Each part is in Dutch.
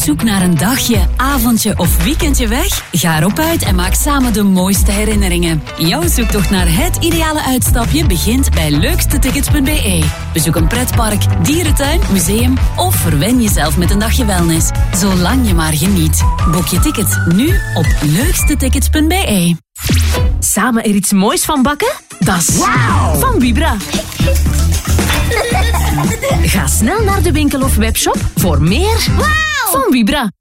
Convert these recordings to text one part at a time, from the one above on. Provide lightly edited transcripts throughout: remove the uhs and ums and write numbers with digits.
zoek naar een dagje, avondje of weekendje weg? Ga erop uit en maak samen de mooiste herinneringen. Jouw zoektocht naar het ideale uitstapje begint bij leukstetickets.be. Bezoek een pretpark, dierentuin, museum of verwen jezelf met een dagje wellness. Zolang je maar geniet. Boek je tickets nu op leukstetickets.be. Samen er iets moois van bakken? Dat is van Vibra. Ga snel naar de winkel of webshop voor meer van Vibra.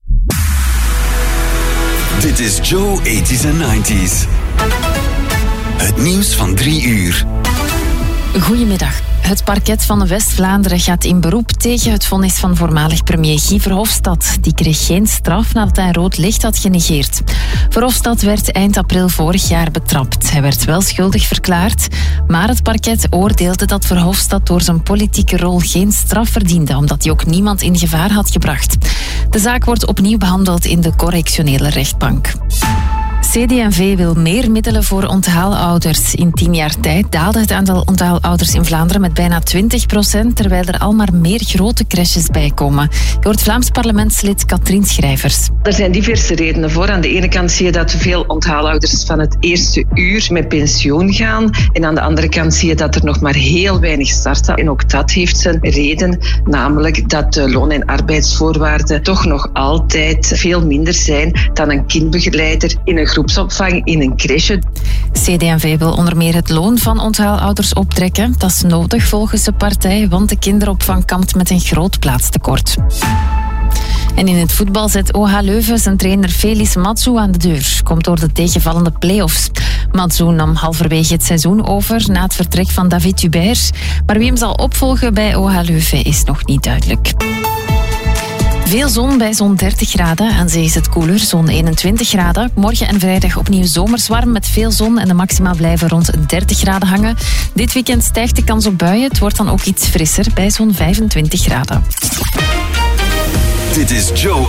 Dit is Joe 80s en 90s. Het nieuws van 3 uur. Goedemiddag. Het parket van West-Vlaanderen gaat in beroep tegen het vonnis van voormalig premier Guy Verhofstadt. Die kreeg geen straf nadat hij rood licht had genegeerd. Verhofstadt werd eind april vorig jaar betrapt. Hij werd wel schuldig verklaard, maar het parket oordeelde dat Verhofstadt door zijn politieke rol geen straf verdiende, omdat hij ook niemand in gevaar had gebracht. De zaak wordt opnieuw behandeld in de correctionele rechtbank. CD&V wil meer middelen voor onthaalouders. In 10 jaar tijd daalde het aantal onthaalouders in Vlaanderen met bijna 20%, terwijl er al maar meer grote crèches bij komen. Je hoort Vlaams parlementslid Katrien Schrijvers. Er zijn diverse redenen voor. Aan de ene kant zie je dat veel onthaalouders van het eerste uur met pensioen gaan. En aan de andere kant zie je dat er nog maar heel weinig starten. En ook dat heeft zijn reden, namelijk dat de loon- en arbeidsvoorwaarden toch nog altijd veel minder zijn dan een kindbegeleider in een groepsopvang in een crèche. CD&V wil onder meer het loon van onthaalouders optrekken. Dat is nodig volgens de partij, want de kinderopvang kampt met een groot plaatstekort. En in het voetbal zet OH Leuven zijn trainer Felice Matsu aan de deur. Komt door de tegenvallende play-offs. Matsu nam halverwege het seizoen over na het vertrek van David Hubert. Maar wie hem zal opvolgen bij OH Leuven is nog niet duidelijk. Veel zon bij zo'n 30 graden. Aan zee is het koeler, zo'n 21 graden. Morgen en vrijdag opnieuw zomers warm met veel zon en de maxima blijven rond 30 graden hangen. Dit weekend stijgt de kans op buien. Het wordt dan ook iets frisser bij zo'n 25 graden. Dit is Joe